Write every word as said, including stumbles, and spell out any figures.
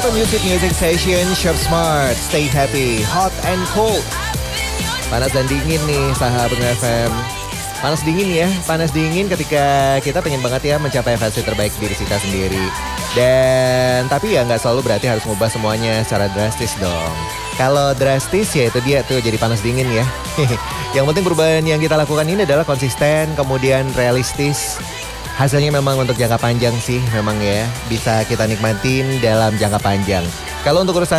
Music Music Session, Shop Smart, Stay Happy, Hot and Cold. Panas dan dingin nih sahabat F M. Panas dingin ya, panas dingin ketika kita pengen banget ya mencapai versi terbaik diri kita sendiri. Dan tapi ya nggak selalu berarti harus ngubah semuanya secara drastis dong. Kalau drastis ya itu dia tuh jadi panas dingin ya. Yang penting perubahan yang kita lakukan ini adalah konsisten, kemudian realistis. Hasilnya memang untuk jangka panjang sih, memang ya bisa kita nikmatin dalam jangka panjang. Kalau untuk urusan